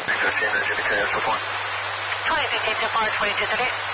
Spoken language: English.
15 engine to KS report. 2015 to far 2230.